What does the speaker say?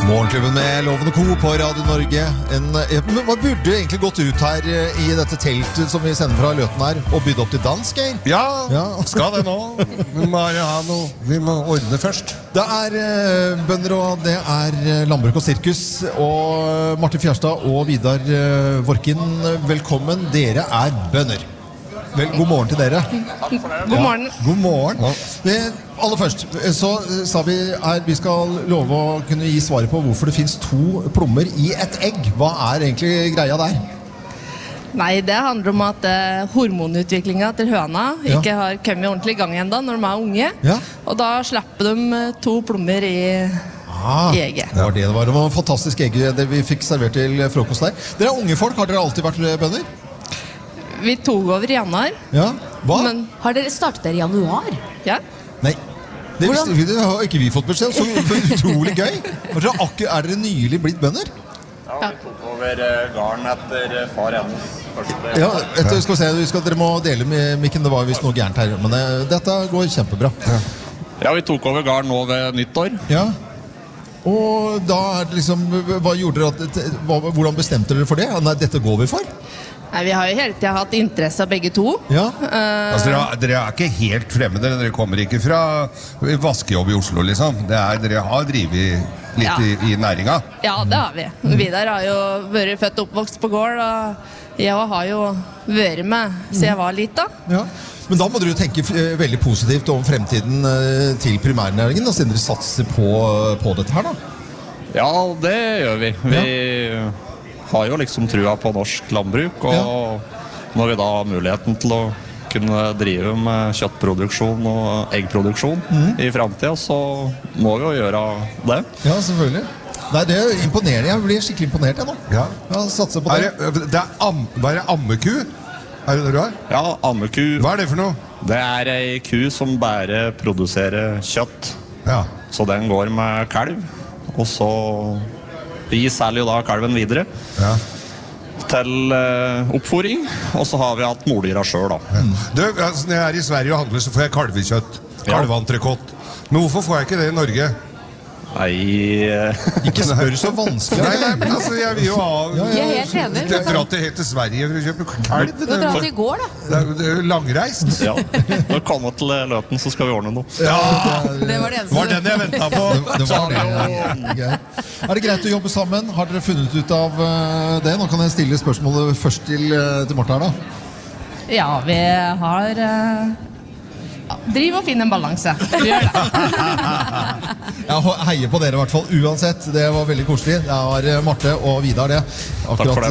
Morgenklubben med Loven og Co. på Radio Norge. Hva burde egentlig gått ut her i dette teltet som vi sender fra Løten her, og bydd opp til dansk, eller? Ja, skal det nå. Vi må ha noe. Vi må ordne først. Det bønder, og det landbruk og sirkus. Og Martin Fjerstad og Vidar Vorkin, velkommen. Dere bønder. Vel, god morgen til dere. God morgen. Ja, god morgen. Ja. Aller først, så sa vi vi skal love å kunne gi svaret på hvorfor det finnes 2 plommer i et egg. Hva egentlig greia der? Nei, det handler om at hormonutviklingen til høna ikke har kommet ordentlig i gang enda når de unge. Ja. Og da slipper de 2 plommer i egget. Det var det var. Det var en fantastisk egg det vi fikk servert til frokost der. Dere unge folk, har dere alltid vært bønder? Vi tok over i januar. Ja, hva? Men, har dere startet der i januar? Ja. Nei, det har ikke vi fått beskjed. Så utrolig gøy. Dere nylig blitt bønder? Ja, vi tok over garn etter far hennes første. Ja, skal vi se, dere må dele med mikken, det var visst noe gærent her. Men dette går kjempebra. Ja, vi tok over garn nå ved nyttår. Ja. Og da det liksom, hva gjorde dere hvordan bestemte dere for det? Nei, dette går vi for? Nei, vi har jo hele tiden hatt interesse av begge to. Ja. Altså, dere ikke helt fremmede. Dere kommer ikke fra vaskejobb i Oslo, liksom. Dere har drivet litt i næringa. Ja, det har vi. Vidar har jo vært født og oppvokst på gård, og jeg har jo vært med siden jeg var liten. Ja. Men da må dere tenke veldig positivt om fremtiden til primærnæringen, siden dere satser på dette her, da. Ja, det gjør vi. Vi har jo liksom trua på norsk landbruk, og når vi da har muligheten til å kunne drive med kjøttproduksjon og eggproduksjon i fremtiden, så må vi jo gjøre det. Ja, selvfølgelig. Nei, det imponerende. Jeg blir skikkelig imponert, jeg nå. Ja. Jeg satser på det. Hva ammeku? Det du har? Ja, ammeku. Hva det for noe? Det ei ku som bare produserer kjøtt. Ja. Så den går med kalv, og så vi selger jo da kalven videre til oppfôring, og så har vi hatt mordyra selv da. Du, altså, når jeg i Sverige og handler, så får jeg kalvekjøtt, kalveentrecôte. Men hvorfor får jeg ikke det i Norge? Nei... Ikke spør så vanskelig. Nei, men altså, jeg vil jo ha... Jeg er helt enig. Jeg drar til helt til Sverige for å kjøpe kalv. Du drar til i går, da. Det jo langreist. Ja, når vi kommer til Løten, så skal vi ordne noe. Ja, det var det eneste. Var den jeg ventet på. Det var det. Det greit å jobbe sammen? Har dere funnet ut av det? Nå kan jeg stille spørsmålet først til Martha her, da. Ja, vi har... driv og finn en balanse. Vi gjør det. Jeg heier på dere i hvert fall, uansett. Det var veldig koselig. Det var Marte og Vidar, det. Akkurat